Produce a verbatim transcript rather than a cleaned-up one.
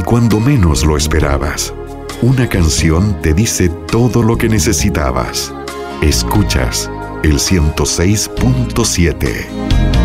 cuando menos lo esperabas, una canción te dice todo lo que necesitabas. Escuchas el ciento seis punto siete.